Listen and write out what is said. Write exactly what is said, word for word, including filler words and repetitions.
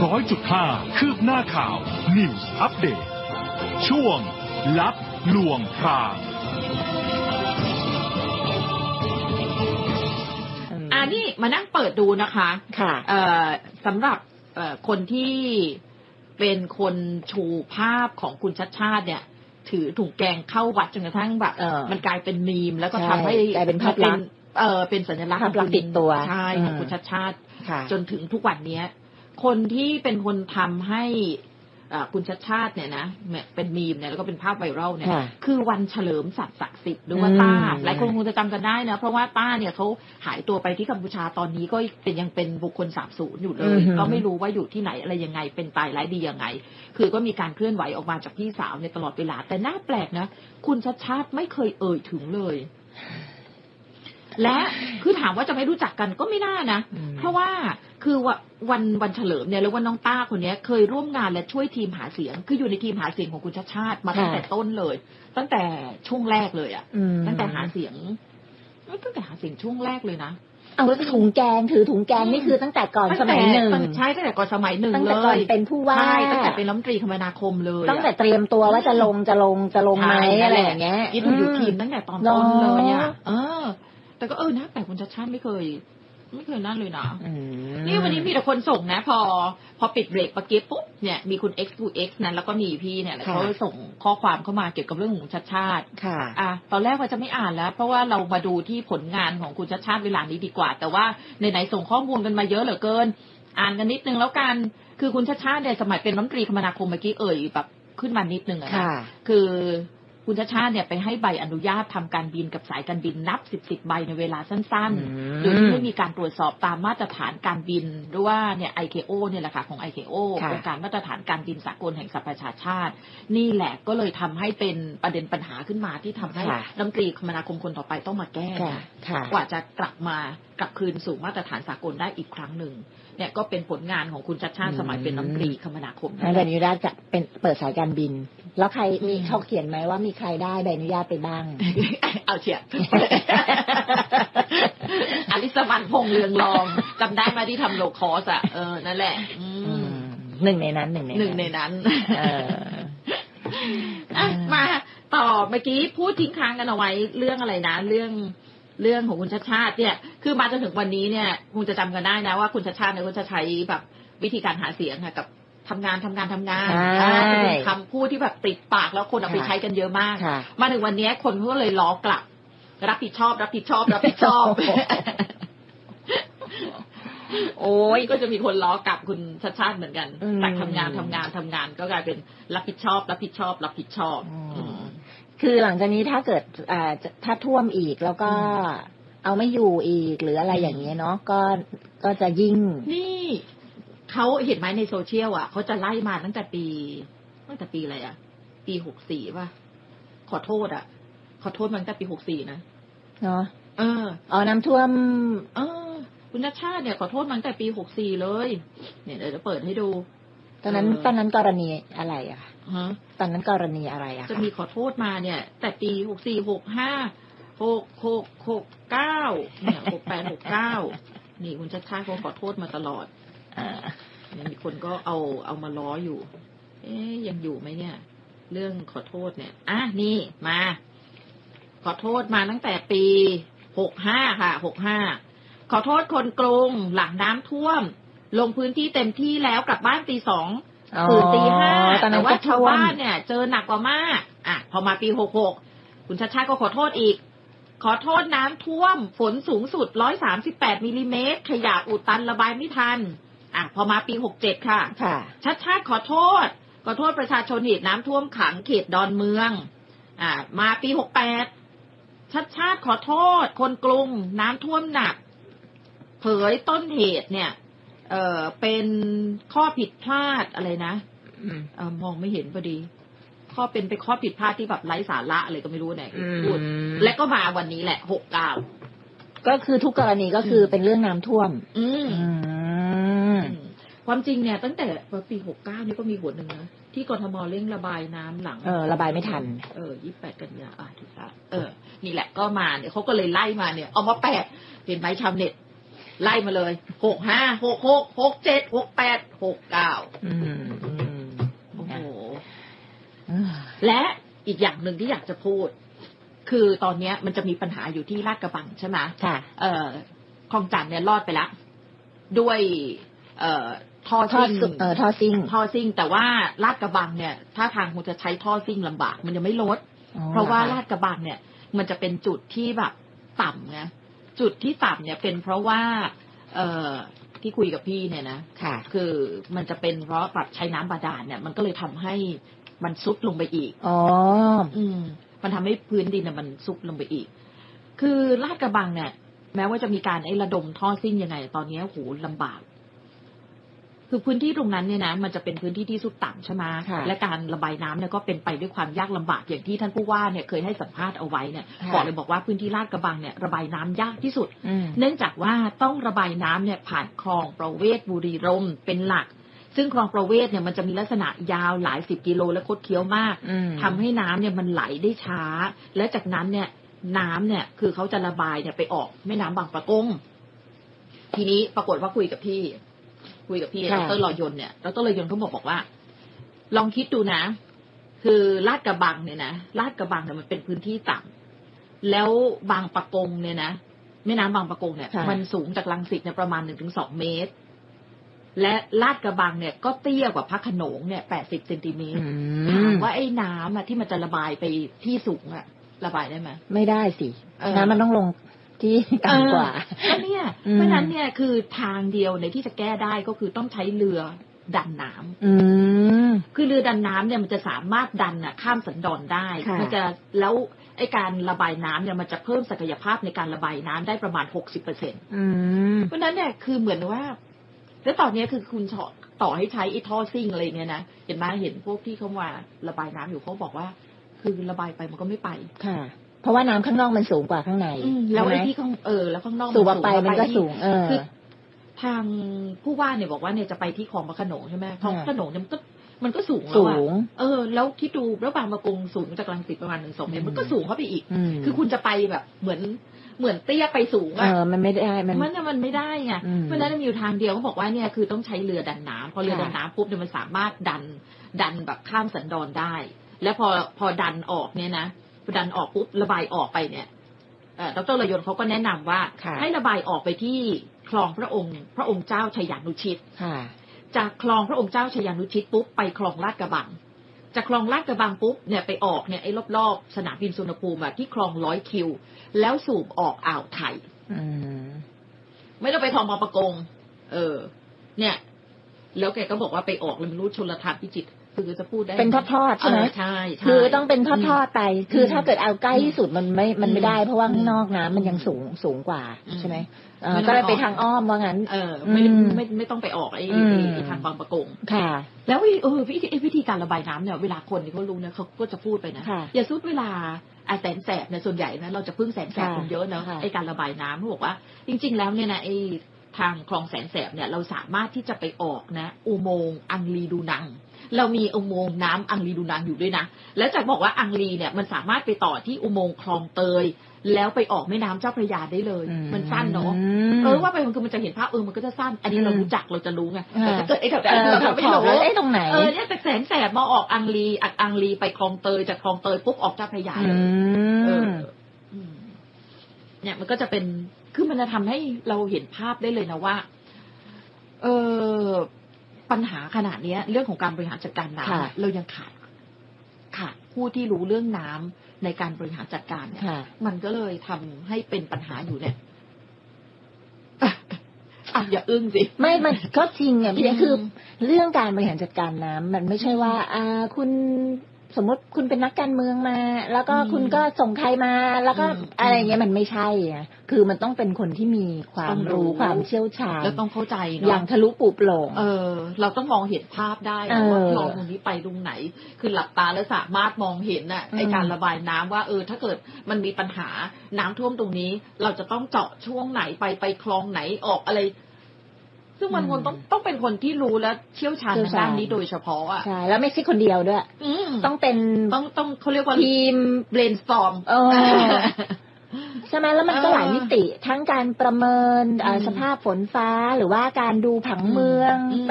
ร้อยจุดห้าคืบหน้าข่าว News Update ช่วงลับลวงพรางอ่านี่มานั่งเปิดดูนะคะค่ะเอ่อสำหรับเอ่อคนที่เป็นคนชูภาพของคุณชัชชาติเนี่ยถือถุงแกงเข้าวัดจนกระทั่งแบบมันกลายเป็นมีมแล้วก็ทำให้กลายเป็นภาพลักษณ์เออเป็นสัญลักษณ์ของติดตัวใช่ของคุณชัชชาติจนถึงทุกวันนี้คนที่เป็นคนทำให้คุณชัชชาติเนี่ยนะเป็นมีมเนี่ยแล้วก็เป็นภาพไวรัลเนี่ยคือวันเฉลิมสัตย์ศักดิ์สิทธิ์หรือว่าต้าหลายคนคงจะจำกันได้นะเพราะว่าต้าเนี่ยเขาหายตัวไปที่กัมพูชาตอนนี้ก็เป็นยังเป็นบุคคลสาบสูญอยู่เลยก็ไม่รู้ว่าอยู่ที่ไหนอะไรยังไงเป็นตายร้ายดียังไงคือก็มีการเคลื่อนไหวออกมาจากพี่สาวในตลอดเวลาแต่น่าแปลกนะคุณชัชชาติไม่เคยเอ่ยถึงเลยและคือถามว่าจะไม่รู้จักกันก็ไม่น่านะเพราะว่าคือวันวันเฉลิมเนี่ยแล้วว่าน้องต้าคนนี้เคยร่วมงานและช่วยทีมหาเสียงคืออยู่ในทีมหาเสียงของคุณชัชชาติมาตั้งแต่ต้นเลยตั้งแต่ช่วงแรกเลยอ่ะตั้งแต่หาเสียงตั้งแต่หาเสียงช่วงแรกเลยนะเอาถุงแกงถือถุงแกงนี่คือตั้งแต่ก่อนสมัยหนึ่งใช่ตั้งแต่ก่อนสมัยหนึ่งเลยตั้งแต่ก่อนเป็นผู้ว่าตั้งแต่เป็นรัฐมนตรีคมนาคมเลยตั้งแต่เตรียมตัวว่าจะลงจะลงจะลงไหมอะไรอย่างเงี้ยยิ่งอยู่ทีมตั้งแต่ตอนต้นเลยอ่ะเออแต่ก็เออนะแต่คุณชัชชาติไม่เคยไม่เคยนั่นเลยนะนี่วันนี้มีแต่คนส่งนะพอพอปิดเบรกเมื่อกี้ปุ๊บเนี่ยมีคุณ X ทู X นั้นแล้วก็มีพี่เนี่ยเขาส่งข้อความเข้ามาเกี่ยวกับเรื่องของชัชชาติค่ะอ่ะตอนแรกว่าจะไม่อ่านแล้วเพราะว่าเรามาดูที่ผลงานของคุณชัชชาติเวลานี้ดีกว่าแต่ว่าในไหนส่งข้อมูลกันมาเยอะเหลือเกินอ่านกันนิดนึงแล้วกันคือคุณชัชชาติเนี่ยสมัยเป็นรัฐมนตรีคมนาคมเมื่อกี้เอ่ยแบบขึ้นมานิดนึงอะนะคือคุณชัชชาติเนี่ยไปให้ใบอนุญาตทำการบินกับสายการบินนับสิบสิบใบในเวลาสั้นๆโดยที่ไม่มีการตรวจสอบตามมาตรฐานการบินหรือว่าเนี่ย ไอ เค โอ เนี่ยแหละค่ะของ ไอ เค โอ องค์การมาตรฐานการบินสากลแห่งสหประชาชาตินี่แหละก็เลยทำให้เป็นประเด็นปัญหาขึ้นมาที่ทำให้รัฐมนตรีคมนาคมคนต่อไปต้องมาแก้กว่าจะกลับมากลับคืนสู่มาตรฐานสากลได้อีกครั้งหนึ่งเนี่ยก็เป็นผลงานของคุณชัชชาติสมัยเป็นรัฐมนตรีคมนาคมใบอนุญาตจะเป็นเปิดสายการบินแล้วใครมีเขาเขียนไหมว่ามีใครได้ใบอนุญาตไปบ้างเอาเฉียดอลิสมันพงษ์เรืองรองจำได้ไหมที่ทำโลคอสอ่ะเออนั่นแหละหนึ่งในนั้นหนึ่งในหนึ่งในนั้นมาต่อเมื่อกี้พูดทิ้งค้างกันเอาไว้เรื่องอะไรนะเรื่องเรื่องของคุณชัชชาติเนี่ยคือมาจนถึงวันนี้เนี่ยคงจะจำกันได้นะว่าคุณชัชชาติเนี่ยก็จะใช้แบบวิธีการหาเสียงค่ะกับทำงานทำงานทำงานเป็นคำพูดที่แบบติดปากแล้วคนเอาไปใช้กันเยอะมากมาถึงวันนี้คนก็เลยล้อกลับรับผิดชอบรับผิดชอบรับผิดชอบโอ้ยก็จะมีคนล้อกลับคุณชัชชาติเหมือนกันจากทำงานทำงานทำงานก็กลายเป็นรับผิดชอบรับผิดชอบรับผิดชอบคือหลังจากนี้ถ้าเกิดอ่าถ้าท่วมอีกแล้วก็เอาไม่อยู่อีกหรืออะไรอย่างเงี้ยเนาะก็ก็จะยิ่งนี่เขาเห็นไหมในโซเชียลอ่ะเขาจะไล่มาตั้งแต่ปีตั้งแต่ปีอะไรอ่ะปีหกสี่ป่ะขอโทษอ่ะขอโทษมาตั้งแต่ปีหกสี่นะเนาะเอออ๋อน้ำท่วมเออคุณชัชชาติเนี่ยขอโทษมาตั้งแต่ปีหกสี่เลยเนี่ยเดี๋ยวจะเปิดให้ดูตอนนั้นตอนนั้นกรณีอะไรอ่ะฮะตอนนั้นกรณีอะไรอ่ะจะมีขอโทษมาเนี่ยแต่ปีหกสี่หกห้าหกหกหกเก้าเนี่ยหกแปดหกเก้านี่คุณชัชชาติเขาขอโทษมาตลอดอ่าเนี่ยมีคนก็เอาเอามาล้ออยู่เอ๊ยยังอยู่ไหมเนี่ยเรื่องขอโทษเนี่ยอ่ะนี่มาขอโทษมาตั้งแต่ปีหกห้าค่ะหกห้าขอโทษคนกรุงหลังน้ำท่วมลงพื้นที่เต็มที่แล้วกลับบ้านตีสองตื่นตีห้าแต่ว่าชาวบ้านเนี่ยเจอหนักกว่ามากอ่ะพอมาปีหกหกคุณชัชชาติก็ขอโทษอีกขอโทษน้ำท่วมฝนสูงสุดหนึ่งร้อยสามสิบแปดมิลลิเมตรขยะอุดตันระบายไม่ทันอ่ะพอมาปีหกเจ็ดค่ะชัชชาติขอโทษขอโทษประชาชนเหตุน้ำท่วมขังเขตดอนเมืองอ่ะมาปีหกแปดชัชชาติขอโทษคนกรุงน้ำท่วมหนักเผยต้นเหตุเนี่ยเอ่อเป็นข้อผิดพลาดอะไรนะเอ่อมองไม่เห็นพอดีข้อเป็นไปข้อผิดพลาดที่แบบไร้สาระอะไรก็ไม่รู้ไหนพูดและก็มาวันนี้แหละหกเก้าก็คือทุกกรณีก็คือเป็นเรื่องน้ำท่วมอืมความจริงเนี่ยตั้งแต่ปีหกเก้านี่ก็มีหัวหนึ่งนะที่กทมเร่งระบายน้ำหลังเออระบายไม่ทันเออยี่สิบแปดกันยาอ่ะถูกแล้วเออนี่แหละก็มาเนี่ยเขาก็เลยไล่มาเนี่ยเอามาแปะเห็นไหมชาวเน็ตไล่มาเลยหกห้าหกหกหกเจ็ดหกแปดหกเก้าโอ้โหและอีกอย่างหนึ่งที่อยากจะพูดคือตอนนี้มันจะมีปัญหาอยู่ที่ลาดกระบังใช่ไหมค่ะเอ่อคลองจันทน์เนี่ยรอดไปแล้วด้วยเอ่อท่อซิ่งเออท่อซิ่งท่อซิ่งแต่ว่าลาดกระบังเนี่ยถ้าทางคงจะใช้ท่อซิ่งลำบากมันยังไม่ลดเพราะว่าลาดกระบังเนี่ยมันจะเป็นจุดที่แบบต่ำนะจุดที่ต่ำเนี่ยเป็นเพราะว่าเอ่อที่คุยกับพี่เนี่ยนะค่ะคือมันจะเป็นเพราะแบบใช้น้ำบาดาลเนี่ยมันก็เลยทำให้มันซุดลงไปอีกอ๋ออืมมันทำให้พื้นดินเนี่ยมันซุดลงไปอีกคือลาดกระบังเนี่ยแม้ว่าจะมีการไอ้ระดมท่อซิ่งยังไงตอนนี้โหลำบากคือพื้นที่ตรงนั้นเนี่ยนะมันจะเป็นพื้นที่ที่สุดต่ำใช่ไหมและการระบายน้ำเนี่ยก็เป็นไปด้วยความยากลำบากอย่างที่ท่านผู้ว่าเนี่ยเคยให้สัมภาษณ์เอาไว้เนี่ยบอกเลยบอกว่าพื้นที่ลาดกระบังเนี่ยระบายน้ำยากที่สุดเนื่องจากว่าต้องระบายน้ำเนี่ยผ่านคลองประเวศบุรีรัมย์เป็นหลักซึ่งคลองประเวศเนี่ยมันจะมีลักษณะยาวหลายสิบกิโลและคดเคี้ยวมากทำให้น้ำเนี่ยมันไหลได้ช้าและจากนั้นเนี่ยน้ำเนี่ยคือเขาจะระบายเนี่ยไปออกแม่น้ำบางปะกงทีนี้ปรากฏว่าคุยกับพี่คุยกับพี่ดร.ลอยยนต์เนี่ยดร.ลอยยนต์เขาบอกบอกว่าลองคิดดูนะคือลาดกระบังเนี่ยนะลาดกระบังเนี่ยมันเป็นพื้นที่ต่ำแล้วบางปะกงเนี่ยนะแม่น้ำบางปะกงเนี่ยมันสูงจากรังสิตเนี่ยประมาณหนึ่งถึงสองเมตรและลาดกระบังเนี่ยก็เตี้ยกว่าพระโขนงเนี่ยแปดสิบเซนติเมตรถามว่าไอ้น้ำอะที่มันจะระบายไปที่สูงอะระบายได้ไหมไม่ได้สิน้ำมันต้องลงที่ต่ำกว่าก็เนี่ยเพราะนั้นเนี่ยคือทางเดียวในที่จะแก้ได้ก็คือต้องใช้เรือดันน้ำคือเรือดันน้ำเนี่ยมันจะสามารถดันอะข้ามสันดอนได้มันจะแล้วไอ้การระบายน้ำเนี่ยมันจะเพิ่มศักยภาพในการระบายน้ำได้ประมาณหกสิบเปอร์เซ็นต์เพราะนั้นเนี่ยคือเหมือนว่าแล้วตอนนี้คือคุณต่อให้ใช้ไอ้ท่อซิ่งอะไรเนี่ยนะเห็นไหมเห็นพวกที่เขาว่าระบายน้ำอยู่เขาบอกว่าคือระบายไปมันก็ไม่ไปค่ะเพราะว่าน้ำข้างนอกมันสูงกว่าข้างในแล้วไอ้ที่ข้างเออแล้วข้างนอกสูงไปมันก็สูงเออคือทางผู้ว่าเนี่ยบอกว่าเนี่ยจะไปที่คลองพระโขนงใช่ไหมคลองพระโขนงเนี่ยมันก็มันก็สูงแล้วอ่ะเออแล้วที่ดูแล้วบางปะกงสูงจากรังสิตประมาณหนึ่งสองเมตรมันก็สูงเข้าไปอีกคือคุณจะไปแบบเหมือนเหมือนเตี้ยไปสูงอ่ะเออมันไม่ได้มันมันมันไม่ได้ไงเพราะฉะนั้นมีอยู่ทางเดียวเขาบอกว่าเนี่ยคือต้องใช้เรือดันน้ำพอเรือดันน้ำปุ๊บเนี่ยมันสามารถดันดันแบบข้ามสันดอนได้แล้วพอพอดันออกเนี่ยนะดันออกปุ๊บระบายออกไปเนี่ยดร.ลอยยนต์เขาก็แนะนำว่าให้ระบายออกไปที่คลองพระองค์พระองค์เจ้าชยานุชิตจากคลองพระองค์เจ้าชยานุชิตปุ๊บไปคลองลาดกระบังจากคลองลาดกระบังปุ๊บเนี่ยไปออกเนี่ยไอ้รอบๆสนามบินสุวรรณภูมิอะที่คลองร้อยคิวแล้วสูบออกอ่าวไทยไม่ต้องไปคลองบางปะกงเออเนี่ยแล้วแกก็บอกว่าไปออกเลยไม่รู้ชลทานพิจิตรคือจะพูดได้เป็นทอดๆใช่ไหมใช่คือต้องเป็นทอดๆไปคือถ้าเกิดเอาใกล้ที่สุดมันไม่มันไม่ได้เพราะว่าข้างนอกน้ำมันยังสูงสูงกว่าใช่ไหมก็เลยไปทางอ้อมว่างั้นเออไม่ไม่ไม่ต้องไปออกไอ้ทางบางปะกงค่ะแล้วเออวิธีวิธีการระบายน้ำเนี่ยเวลาคนที่เขารู้นะเขาก็จะพูดไปนะอย่าซุดเวลาอาแสนแสบเนี่ยส่วนใหญ่นะเราจะพึ่งแสนแสบคนเยอะเนาะไอ้การระบายน้ำเขาบอกว่าจริงๆแล้วเนี่ยนะไอ้ทางคลองแสนแสบเนี่ยเราสามารถที่จะไปออกนะอุโมงค์อังรีดูนังเรามีอุโมงค์น้ำอังรีดูนังอยู่ด้วยนะแล้วจะบอกว่าอังรีเนี่ยมันสามารถไปต่อที่อุโมงค์คลองเตยแล้วไปออกแม่น้ำเจ้าพระยาได้เลยมันสั้นเนาะเออว่าไปมันคือมันจะเห็นภาพเออมันก็จะสั้นอันนี้เรารู้จักเราจะรู้ไงแต่ถ้าเกิดไอ้แถวๆเราไม่รู้ไอ้ตรงไหนเออเนี่ยแต่แสนแสบมาออกอังรีอักอังรีไปคลองเตยจากคลองเตยปุ๊บออกเจ้าพระยาเลยเออเนี่ยมันก็จะเป็นคือมันจะทำให้เราเห็นภาพได้เลยนะว่าเออปัญหาขนาดนี้เรื่องของการบริหารจัดการน้ำเรายังขาดขาดผู้ที่รู้เรื่องน้ำในการบริหารจัดการเนี่ยมันก็เลยทำให้เป็นปัญหาอยู่เนี่ยอ่ะอย่าอึ้งสิไม่มันก็จริงอ่ะพี่คือเรื่องการบริหารจัดการน้ำมันไม่ใช่ว่าอ่าคุณสมมติคุณเป็นนักการเมืองมาแล้วก็คุณก็ส่งใครมาแล้วก็อะไรเงี้ยมันไม่ใช่อ่ะคือมันต้องเป็นคนที่มีความรู้ความเชี่ยวชาญแล้วต้องเข้าใจเนาะอย่างทะลุปุโปร่งเออเราต้องมองเห็นภาพได้ว่าคลองตรงนี้ไปตรงไหนคือหลับตาแล้วสามารถมองเห็นน่ะไอ้การระบายน้ำว่าเออถ้าเกิดมันมีปัญหาน้ำท่วมตรงนี้เราจะต้องเจาะช่วงไหนไปไปคลองไหนออกอะไรซึ่งมันควรต้องต้องเป็นคนที่รู้และเชี่ยวชาญในด้านนี้โดยเฉพาะอ่ะใช่แล้วไม่ใช่คนเดียวด้วยต้องเป็นต้องต้องเขาเรียกว่าทีม brainstorm เออใช่ไหมแล้วมันก็หลายมิติทั้งการประเมินอืมสภาพฝนฟ้าหรือว่าการดูผังเมืองอืมไป